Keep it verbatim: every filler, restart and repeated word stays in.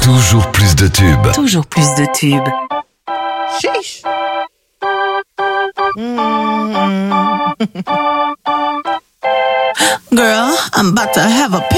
Toujours plus de tubes. Toujours plus de tubes. Sheesh. Mm. Girl, I'm about to have a